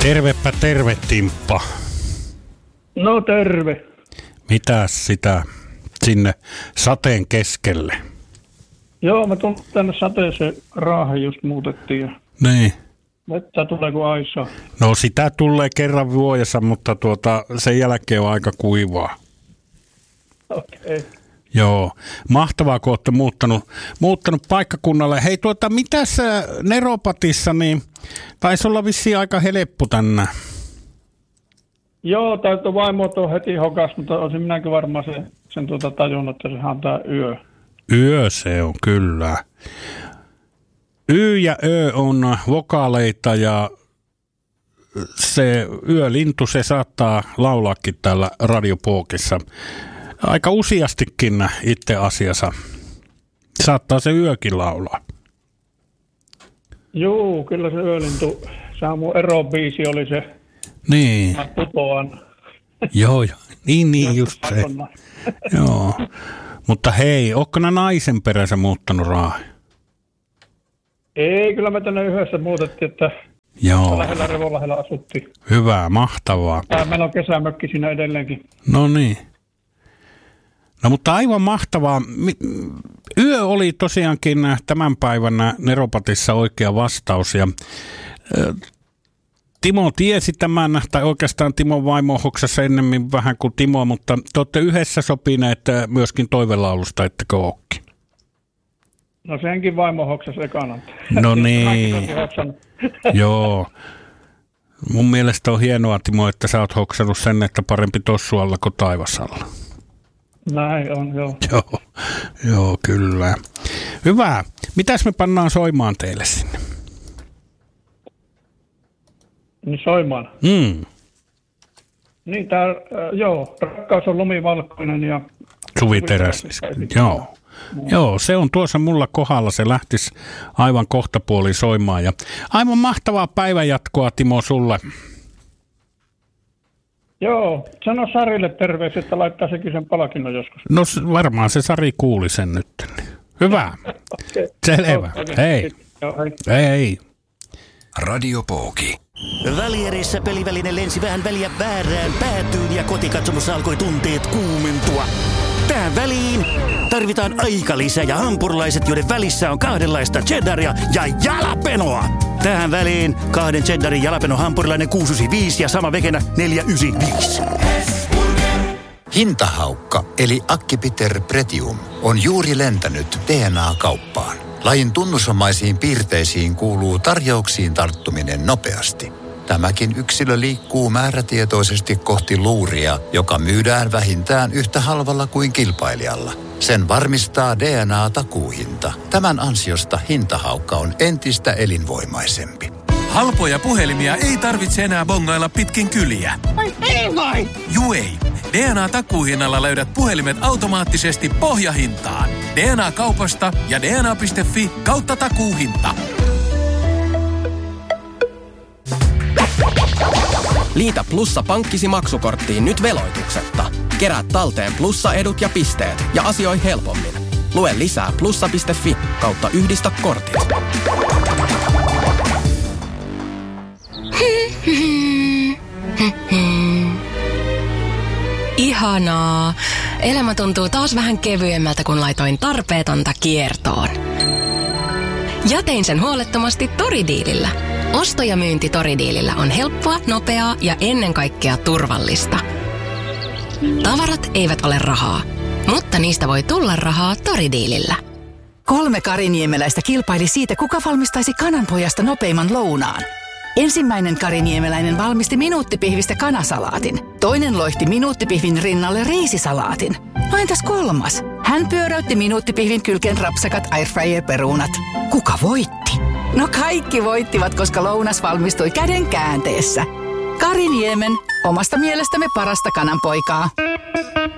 Tervepä terve, Timppa. No terve. Mitäs sitä sinne sateen keskelle? Joo, me tullaan tänne sateeseen Raahe just muutettiin ja Niin. vettä tulee kuin aisaa. No sitä tulee kerran vuodessa, mutta sen jälkeen on aika kuivaa. Okei. Joo. Mahtavaa, kun olette muuttanut paikkakunnalle. Hei, mitäs Neropatissa, niin taisi olla vissiin aika helppo tänään. Joo, täytyy vaimo tuon heti hokas, mutta olisin minäkin varmaan sen tajunnut, että sehän on tää yö. Yö se on, kyllä. Y ja Ö on vokaaleita ja se yölintu, se saattaa laulaakin täällä Radiopookissa. Aika useastikin itse asiassa saattaa se yökin laulaa. Joo, kyllä se yölintu, sehän mun erobiisi oli se. Niin. Mä putoan. Joo, niin just se. Joo. Mutta hei, ootko nää naisen perässä muuttanut Raaheen? Ei, kyllä me tänne yhdessä muutettiin, että Joo. lähellä Revonlahdella asuttiin. Hyvä, mahtavaa. Meillä on kesämökki siinä edelleenkin. No niin. No mutta aivan mahtavaa. Yö oli tosiaankin tämän päivän Neropatissa oikea vastaus ja Timo tiesi tämän, tai oikeastaan Timon vaimo hoksassa ennemmin vähän kuin Timo, mutta te olette yhdessä sopineet myöskin toivelaulusta, ettekö ookin? No senkin vaimo hoksasi ekana. No niin. Joo. Mun mielestä on hienoa, Timo, että sä oot hoksannut sen, että parempi tossualla kuin taivasalla. Näin on, joo. Joo, kyllä. Hyvä. Mitäs me pannaan soimaan teille sinne? Niin soimaan. Niin tää, joo, Rakkaus on lumivalkoinen ja Suvi Teräsniski. Joo. Joo, se on tuossa mulla kohdalla. Se lähtisi aivan kohtapuoliin soimaan. Ja aivan mahtavaa päivänjatkoa, Timo, sulle. Joo, sano Sarille terveisiä, että laittaa sekin sen palkinnon joskus. No varmaan se Sari kuuli sen nyt. Hyvä. Okay. Selvä. Hei. Joo, hei. Hei. Radiopooki. Välierissä peliväline lensi vähän väliä väärään päätyyn ja kotikatsomossa alkoi tunteet kuumentua. Tähän väliin tarvitaan aikalisä ja hampurilaiset, joiden välissä on kahdenlaista cheddaria ja jalapenoa. Tähän väliin 2 cheddarin jalapeno hampurilainen 695 ja sama vekenä 495. Hintahaukka eli Acipiter pretium on juuri lentänyt DNA-kauppaan. Lajin tunnusomaisiin piirteisiin kuuluu tarjouksiin tarttuminen nopeasti. Tämäkin yksilö liikkuu määrätietoisesti kohti luuria, joka myydään vähintään yhtä halvalla kuin kilpailijalla. Sen varmistaa DNA-takuuhinta. Tämän ansiosta hintahaukka on entistä elinvoimaisempi. Halpoja puhelimia ei tarvitse enää bongailla pitkin kyliä. Juu ei. DNA-takuuhinnalla löydät puhelimet automaattisesti pohjahintaan. DNA-kaupasta ja dna.fi/takuuhinta. Liitä Plussa pankkisi maksukorttiin nyt veloituksetta. Kerää talteen Plussa-edut ja pisteet ja asioi helpommin. Lue lisää plussa.fi/yhdistä kortit. Ihanaa. Elämä tuntuu taas vähän kevyemmältä, kun laitoin tarpeetonta kiertoon. Ja tein sen huolettomasti Toridiilillä. Osto- ja myynti Toridiilillä on helppoa, nopeaa ja ennen kaikkea turvallista. Tavarat eivät ole rahaa, mutta niistä voi tulla rahaa Toridiilillä. 3 kariniemeläistä kilpaili siitä, kuka valmistaisi kananpojasta nopeimman lounaan. Ensimmäinen kariniemeläinen valmisti minuuttipihvistä kanasalaatin. Toinen loihti minuuttipihvin rinnalle riisisalaatin. No entäs 3? Hän pyöräytti minuuttipihvin kylkeen rapsakat airfryer-perunat. Kuka voitti? No kaikki voittivat, koska lounas valmistui käden käänteessä. Kariniemen, omasta mielestämme parasta kananpoikaa.